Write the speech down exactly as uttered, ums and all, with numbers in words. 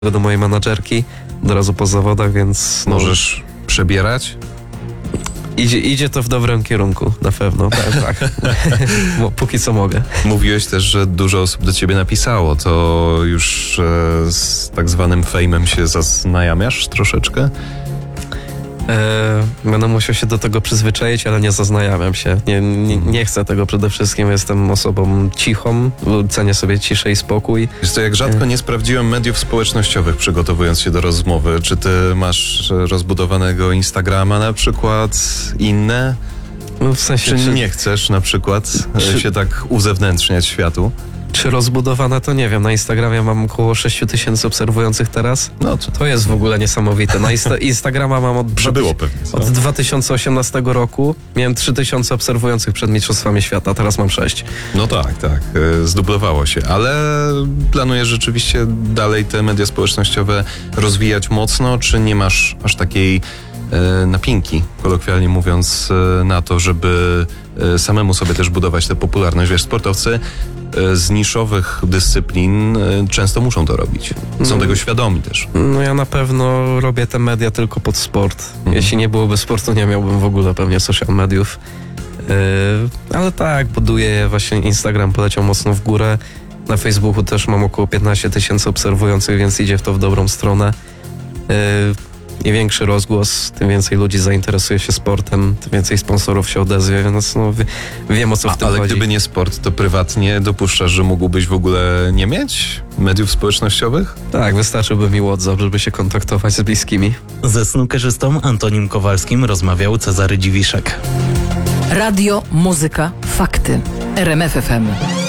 do mojej menadżerki od razu po zawodach, więc no, Możesz przebierać? idzie, idzie to w dobrym kierunku, na pewno, tak, tak. Bo póki co mogę. Mówiłeś też, że dużo osób do ciebie napisało. To już e, z tak zwanym fejmem się zaznajamiasz troszeczkę? E, będę musiał się do tego przyzwyczaić, ale nie zaznajamiam się. Nie, nie, nie chcę tego przede wszystkim. Jestem osobą cichą, cenię sobie ciszę i spokój. Wiesz co, jak rzadko nie sprawdziłem mediów społecznościowych, przygotowując się do rozmowy. Czy ty masz e, rozbudowanego Instagrama na przykład, inne? No, w sensie, Czy czy, nie chcesz na przykład e, czy- się tak uzewnętrzniać światu? czy rozbudowane, to nie wiem. Na Instagramie mam około sześć tysięcy obserwujących teraz. No to, To jest w ogóle niesamowite. Na Insta- Instagrama mam od, że było pewnie. co? od dwa tysiące osiemnastego roku. Miałem trzy tysiące obserwujących przed Mistrzostwami Świata, teraz mam sześć. No tak, tak, e, zdublowało się, ale planujesz rzeczywiście dalej te media społecznościowe rozwijać mocno, czy nie masz aż takiej e, napinki, kolokwialnie mówiąc, e, na to, żeby e, samemu sobie też budować tę popularność? Wiesz, sportowcy e, z niszowych dyscyplin e, często muszą to robić. Są No. tego świadomi też. No ja na pewno robię te media tylko pod sport. Mhm. Jeśli nie byłoby sportu, nie miałbym w ogóle pewnie social mediów. Yy, ale tak, buduję je. Właśnie Instagram poleciał mocno w górę. Na Facebooku też mam około piętnaście tysięcy obserwujących, więc idzie w to w dobrą stronę. Yy, Im większy rozgłos, tym więcej ludzi zainteresuje się sportem, tym więcej sponsorów się odezwie, więc no, wie, wiem o co w A, tym ale chodzi. gdyby nie sport, to prywatnie dopuszczasz, że mógłbyś w ogóle nie mieć mediów społecznościowych? Tak, wystarczyłby mi WhatsApp, żeby się kontaktować z bliskimi. Ze snookerzystą Antonim Kowalskim rozmawiał Cezary Dziwiszek. Radio, muzyka, fakty. R M F F M.